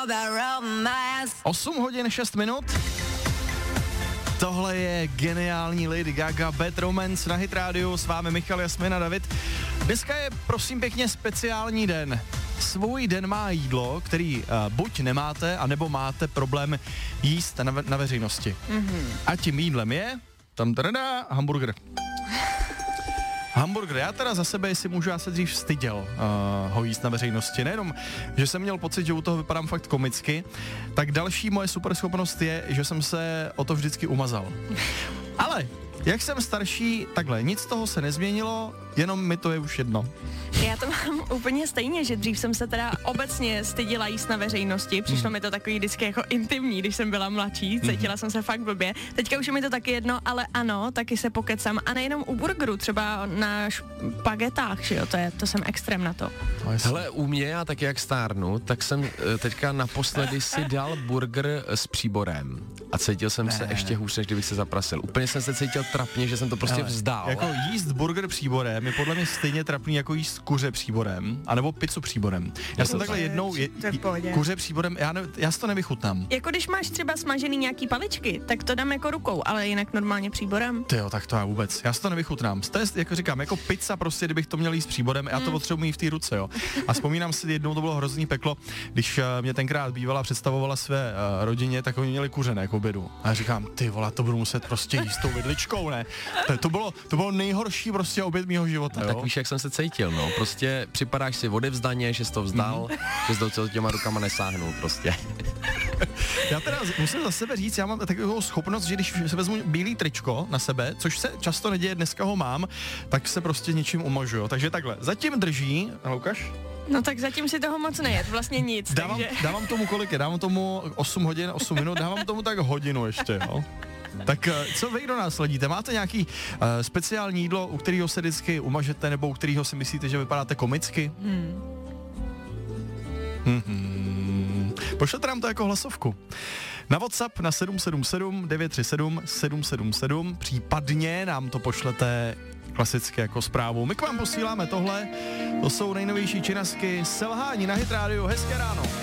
8 hodin 6 minut. Tohle je geniální Lady Gaga, Bad Romance na Hit Radio, s vámi Michal, Jasmina, David. Dneska je, prosím pěkně, speciální den. Svůj den má jídlo, který buď nemáte, anebo máte problém jíst na veřejnosti. Mm-hmm. A tím jídlem je, hamburger. Hamburger, já teda za sebe, jestli můžu, já se dřív styděl ho jíst na veřejnosti. Nejenom, že jsem měl pocit, že u toho vypadám fakt komicky, tak další moje superschopnost je, že jsem se o to vždycky umazal. Ale jak jsem starší, takhle, nic z toho se nezměnilo, jenom mi to je už jedno. Já to mám úplně stejně, že dřív jsem se teda obecně styděla jíst na veřejnosti, přišlo mi to takový vždycky jako intimní, když jsem byla mladší, cítila jsem se fakt blbě. Teďka už je mi to taky jedno, ale ano, taky se pokecám a nejenom u burgeru, třeba na špagetách, že jo, to jsem extrém na to. Hele, u mě, já taky jak stárnu, tak jsem teďka naposledy si dal burger s příborem a cítil jsem se ještě hůř, než kdybych se zaprasil. Úplně jsem se cítil trapně, že jsem to prostě vzdál. Jako jíst burger příborem je podle mě stejně trapný jako jíst kuře příborem, anebo pizzu příborem. Já jsem takhle jednou kuře příborem, já si to nevychutnám. Jako když máš třeba smažený nějaký paličky, tak to dám jako rukou, ale jinak normálně příborem. Tyjo, tak to já vůbec. Já si to nevychutnám. To je, jako říkám, jako pizza prostě, kdybych to měl jíst příborem, já to potřebuji mít v té ruce, jo. A vzpomínám si, jednou to bylo hrozný peklo, když mě tenkrát bývala představovala své rodině, tak oni měli kuřené k obědu. A já říkám, ty vole, to budu muset prostě jíst tou vidličkou, ne? To bylo nejhorší prostě oběd mýho života, jo. Tak víš, jak jsem se cítil, no. Prostě připadáš si odevzdaně, že jsi to vzdal, že jsi to těma rukama nesáhnul prostě. Já teda musím za sebe říct, já mám takovou schopnost, že když se vezmu bílý tričko na sebe, což se často neděje, dneska ho mám, tak se prostě něčím umažu. Takže takhle, zatím drží, Lukáš? No tak zatím si toho moc nejet, vlastně nic. Dávám tomu kolik je, dávám tomu 8 hodin, 8 minut, dávám tomu tak hodinu ještě, jo. Tak co vy, kdo nás sledíte? Máte nějaký speciální jídlo, u kterého se vždycky umažete, nebo u kterého si myslíte, že vypadáte komicky? Pošlete nám to jako hlasovku. Na WhatsApp na 777 937 777, případně nám to pošlete klasicky jako zprávu. My k vám posíláme tohle, to jsou nejnovější činasky Selhání na Hit Radio. Hezké ráno.